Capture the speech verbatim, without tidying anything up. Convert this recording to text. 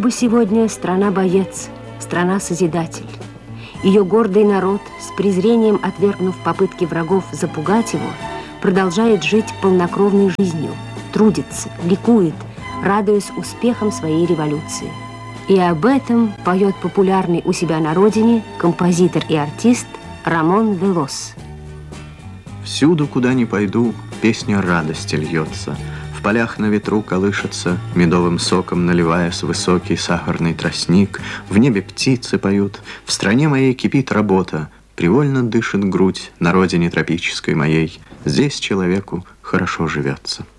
Куба сегодня страна-боец, страна-созидатель. Ее гордый народ, с презрением отвергнув попытки врагов запугать его, продолжает жить полнокровной жизнью, трудится, ликует, радуясь успехам своей революции. И об этом поет популярный у себя на родине композитор и артист Рамон Велос. Всюду, куда ни пойду, песня радости льется. В полях на ветру колышется, медовым соком наливаясь высокий сахарный тростник. В небе птицы поют, в стране моей кипит работа. Привольно дышит грудь на родине тропической моей. Здесь человеку хорошо живется.